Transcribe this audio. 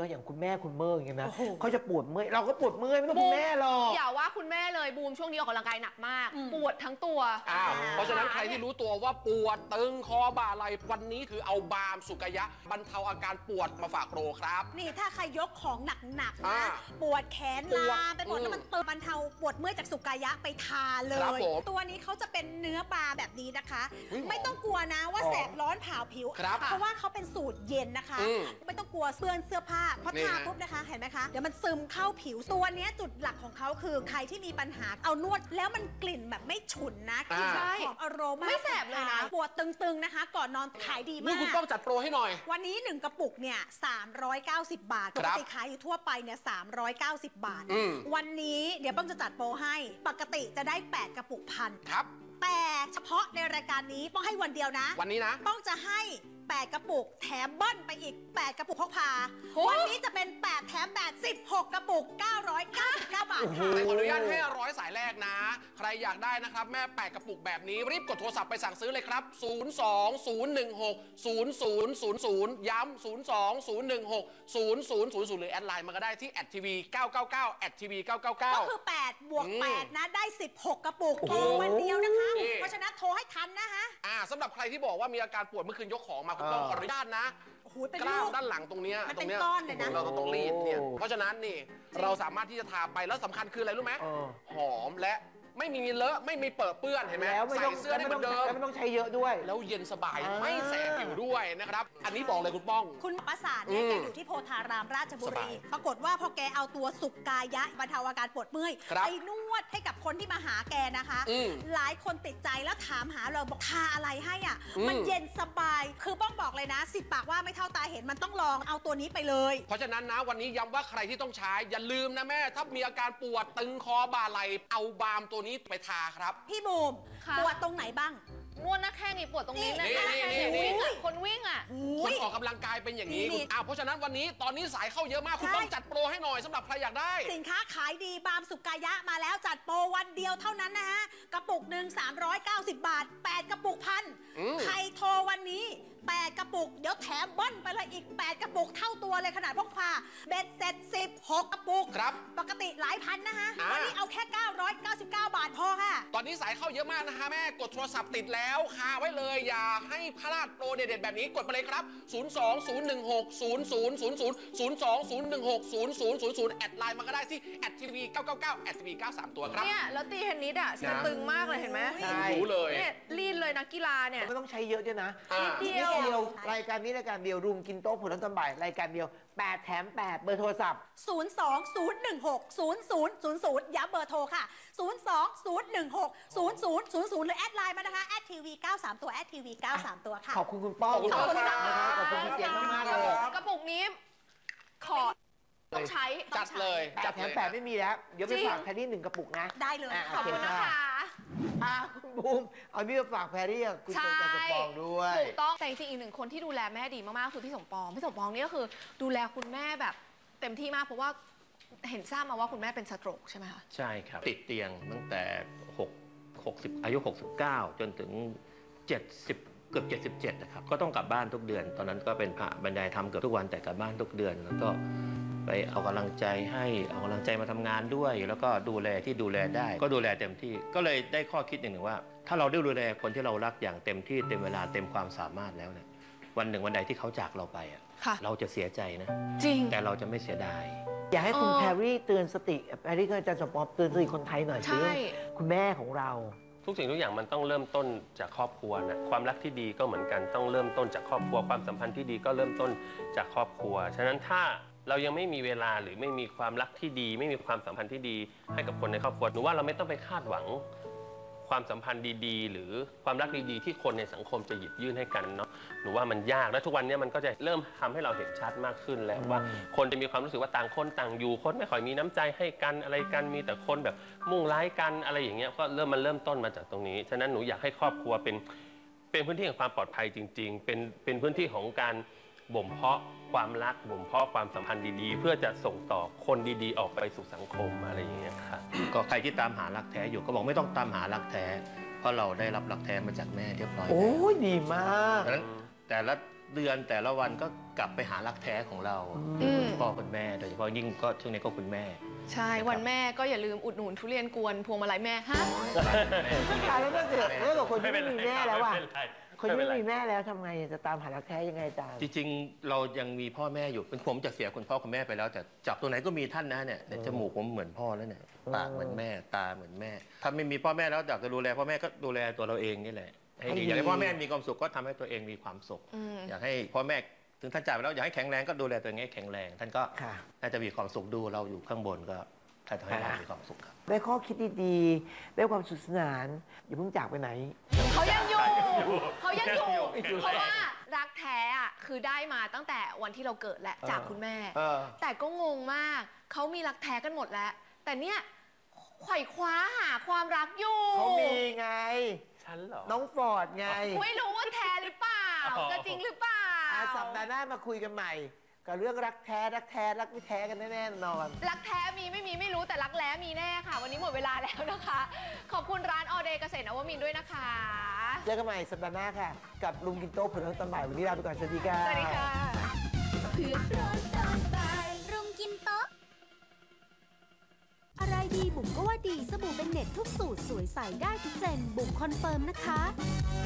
อย่างคุณแม่คุณเมื่ออย่างเงี้ยนะเขาจะปวดเมื่อยเราก็ปวดเมื่อยไม่ต้องคุณแม่หรอกอย่าว่าคุณแม่เลยบูมช่วงนี้ออกกำลังกายหนักมากปวดทั้งตัวเพราะฉะนั้นใครที่รู้ตัวว่าปวดตึงคอบ่าไหล่วันนี้คือเอาบาล์มสุกยะบรรเทาอาการปวดมาฝากโปรครับนี่ถ้าใครยกของหนักๆนะปวดแขนลามไปหมดแล้วมันบรรเทาปวดเมื่อยจากสุกายะไปทาเลยตัวนี้เขาจะเป็นเนื้อบาร์แบบนี้นะคะไม่ต้องกลัวนะว่าแสบร้อนเผาผิวเพราะว่าเขาเป็นสูตรเย็นนะคะไม่ต้องกลัวเปื้อนเสื้อผ้าเพราะทาปุ๊บนะคะเห็นไหมคะเดี๋ยวมันซึมเข้าผิวตัวนี้จุดหลักของเขาคือใครที่มีปัญหาเอานวดแล้วมันกลิ่นแบบไม่ฉุนนะกลิ่นหอมอโรมาไม่แสบเลยนะปวดตึงๆนะคะก่อนนอนขายดีมากนี่คุณต้องจัดโปรให้หน่อยวันนี้1กระปุกเนี่ย390 บาทปกติขายอยู่ทั่วไปเนี่ย390 บาทวันนี้เดี๋ยวป้องจะจัดโปรให้ปกติจะได้8กระปุกพันครับแต่เฉพาะในรายการนี้ป้องให้วันเดียวนะวันนี้นะป้องจะให้8กระปุกแถมเบิ้ลไปอีก8กระปุกพกพาวันนี้จะเป็น8แถม8 16กระปุก999 บาทค่ะขออนุญาตให้100สายแรกนะใครอยากได้นะครับแม่8กระปุกแบบนี้รีบกดโทรศัพท์ไปสั่งซื้อเลยครับ020160000ย้ำ020160000หรือแอดไลน์มาก็ได้ที่@tv999 @tv999 ก็คือ8บวก8นะได้16กระปุกวันเดียวนะคะเพราะฉะนั้นโทรให้ทันนะคะสำหรับใครที่บอกว่ามีอาการปวดเมื่อคืนยกของมาคุณต้องขออนุญาตนะกล้ามด้านหลังตรงนี้มันเป็นก้อนเลยนะเราต้องรีดเนี่ยเพราะฉะนั้นนี่เราสามารถที่จะทาไปแล้วสำคัญคืออะไรรู้ไหมหอมและไม่มีเลอะไม่มีเปื้อนเห็นไหมใส่เสื้อได้เหมือนเดิมไม่ต้องใช้เยอะด้วยแล้วเย็นสบายไม่แสบผิวด้วยนะครับอันนี้บอกเลยคุณป้องคุณประสานเนี่ยแกอยู่ที่โพธารามราชบุรีปรากฏว่าพอแกเอาตัวสุกกายะบรรเทาอาการปวดเมื่อยไปนวดให้กับคนที่มาหาแกนะคะหลายคนติดใจแล้วถามหาเราบอกทาอะไรให้อ่ะมันเย็นสบายคือป้องบอกเลยนะ10 ปากว่าไม่เท่าตาเห็นมันต้องลองเอาตัวนี้ไปเลยเพราะฉะนั้นนะวันนี้ย้ำว่าใครที่ต้องใช้อย่าลืมนะแม่ถ้ามีอาการปวดตึงคอบ่าไหล่เอาบาล์มตัวนี้ไปทาครับพี่บูมปวดตรงไหนบ้างนวดหน้าแข้งนี่ปวดตรงนี้นะวิ่งอ่ะคนวิ่งอ่ะคนออกกำลังกายเป็นอย่างนี้เพราะฉะนั้นวันนี้ตอนนี้สายเข้าเยอะมากคุณต้องจัดโปรให้หน่อยสำหรับใครอยากได้สินค้าขายดีบาล์มสุกายะมาแล้วจัดโปรวันเดียวเท่านั้นนะฮะกระปุกหนึ่ง390 บาท8กระปุกพันใครโทรวันนี้8กระปุกเดี๋ยวแถมเบิ้ลไปเลยอีก8กระปุกเท่าตัวเลยขนาดพกพาเบ็ดเสร็จ16กระปุกครับปกติหลายพันนะคะวันนี้เอาแค่999 บาทพอค่ะตอนนี้สายเข้าเยอะมากนะคะแม่กดโทรศัพท์ติดแล้วคาไว้เลยอย่าให้พลาดโปรเด็ดๆแบบนี้กดไปเลยครับ020160000 แอดไลน์มาก็ได้ที่@tv999 @tv93 ตัวครับเนี่ยแล้วตีเทนนิสอ่ะมันตึงมากเลยเห็นไหมรู้เลยเนี่ยรีดเลยนักกีฬาเนี่ยไม่ต้องใช้เยอะด้วยนะเดียวรายการนี้รายการเดียวรุมกินโต๊ะผลทั้งบ่ายรายการเดียว8แถม8เบอร์โทรศัพท์ 020160000ย้ำเบอร์โทรค่ะ020160000หรือแอดไลน์มานะคะ@tv93 ตัว@tv93 ตัวค่ะขอบคุณคุณป้องขอบคุณนะครับขอบคุณคุณเจนมากๆเลยกระปุกนี้ขอต้องใช้จัดเลยจัดแถม8ไม่มีแล้วเดี๋ยวไปฝากแพรรี่1กระปุกนะได้เลยขอบคุณนะคะคุณบูมเอานี่มาฝากแพรรี่คุณสมปองด้วยถูกต้องแต่จริงๆอีกหนึ่งคนที่ดูแลแม่ดีมากๆคือพี่สมปองนี่ก็คือดูแลคุณแม่แบบเต็มที่มากเพราะว่าเห็นทราบมาว่าคุณแม่เป็นสโตรกใช่ไหมคะใช่ครับติดเตียงตั้งแต่60อายุ69จนถึง70เกือบ77นะครับก็ต้องกลับบ้านทุกเดือนตอนนั้นก็เป็นพระบรรยายธรรมเกือบทุกวันแต่กลับบ้านทุกเดือนแล้วก็ไปเอากำลังใจให้เอากำลังใจมาทำงานด้วยแล้วก็ดูแลที่ดูแลได้ก็ดูแลเต็มที่ก็เลยได้ข้อคิดอย่างหนึ่งว่าถ้าเราได้ดูแลคนที่เรารักอย่างเต็มที่เต็มเวลาเต็มความสามารถแล้วเนี่ยวันหนึ่งวันใดที่เขาจากเราไปเราจะเสียใจนะจริงแต่เราจะไม่เสียดายอยากให้คุณแพรรี่เตือนสติแพรรี่ก็อาจารย์สมปองเตือนสติคนไทยหน่อยสิคุณแม่ของเราทุกสิ่งทุกอย่างมันต้องเริ่มต้นจากครอบครัวนะความรักที่ดีก็เหมือนกันต้องเริ่มต้นจากครอบครัวความสัมพันธ์ที่ดีก็เริ่มต้นจากครอบครัวฉะนั้นถ้าเรายังไม่มีเวลาหรือไม่มีความรักที่ดีไม่มีความสัมพันธ์ที่ดีให้กับคนในครอบครัวหนูว่าเราไม่ต้องไปคาดหวังความสัมพันธ์ดีๆหรือความรักดีๆที่คนในสังคมจะหยิบยื่นให้กันเนาะหนูว่ามันยากและทุกวันนี้มันก็จะเริ่มทำให้เราเห็นชัดมากขึ้นแล้วว่าคนจะมีความรู้สึกว่าต่างคนต่างอยู่คนไม่ค่อยมีน้ำใจให้กันอะไรกันมีแต่คนแบบมุ่งร้ายกันอะไรอย่างเงี้ยก็เริ่มต้นมาจากตรงนี้ฉะนั้นหนูอยากให้ครอบครัวเป็นพื้นที่ของความปลอดภัยจริงๆเป็นพื้นที่ของการบ่มเพาะความรักบ่มเพาะความสัมพันธ์ดีๆเพื่อจะส่งต่อคนดีๆออกไปสู่สังคมอะไรอย่างเงี้ยค่ะก็ใครที่ตามหารักแท้อยู่ก็บอกไม่ต้องตามหารักแท้เพราะเราได้รับรักแท้มาจากแม่เรียบร้อยแล้วโอ้ยดีมากดังนั้นแต่ละเดือนแต่ละวันก็กลับไปหารักแท้ของเราอืมคุณพ่อคุณแม่โดยเฉพาะยิ่งก็ช่วงนี้ก็คุณแม่ใช่วันแม่ก็อย่าลืมอุดหนุนทุเรียนกวนพวงมาลัยแม่ฮะแล้วก็เกิดเรื่องกับคนที่ไม่มีแม่แล้วอ่ะไม่เป็นไรคนที่ไม่มีแม่แล้วทำไงจะตามหารักแท้ยังไงอาจารย์จริงๆ เรายังมีพ่อแม่อยู่เป็นผมจะเสียคุณพ่อคุณแม่ไปแล้วแต่จับตัวไหนก็มีท่านนะเนี่ยจมูกผมเหมือนพ่อแล้วเนี่ยปากเหมือนแม่ตาเหมือนแม่ ถ้าไม่มีพ่อแม่แล้วอยากจะดูแลพ่อแม่ก็ดูแลตัวเราเองนี่แหละให้ดีอยากให้พ่อแม่มีความสุขก็ทำให้ตัวเองมีความสุข อยากให้พ่อแม่ถึงท่านจ่ายไปแล้วอยากให้แข็งแรงก็ดูแลตัวเองให้แข็งแรงท่านก็ค่ะน่าจะมีความสุขดูเราอยู่ข้างบนก็ท่านทำให้เรามีความสุขครับได้ข้อคิดดีๆ ได้ความสนุขสนาน อย่าเพิ่งจากไปไหนเขายังอยู่ เขายังอยู่ยังอยู่เพราะว่ารักแท้อะคือได้มาตั้งแต่วันที่เราเกิดแหละจากคุณแม่ แต่ก็งงมาก เขามีรักแท้กันหมดแล้ว แต่เนี่ยไขว่คว้าหาความรักอยู่เขามีไงฉันเหรอน้องฟอร์ดไงไม่รู้ว่าแท้หรือเปล่า จะจริงหรือเปล่าสัปดาห์หน้ามาคุยกันใหม่ กับเรื่องรักแท้รักไม่แท้กันแน่ๆนอนรักแท้มีไม่มีไม่รู้แต่รักแร้มีแน่ค่ะ วันนี้หมดเวลาแล้วนะคะ ขอบคุณร้านออเดย์เกษตรนวมินทร์ด้วยนะคะเจอกันใหม่สัปดาห์หน้าค่ะ กับลุงกินโต๊ะผลตอนบ่ายวันนี้ลาไปก่อนสวัสดีค่ะสวัสดีค่ะรุงกินโต๊ะอะไรดีบุ๋มก็ว่าดีสบู่เป็นเน็ตทุกสูตรสวยใสได้ทุกเจนบุ๋มคอนเฟิร์มนะคะ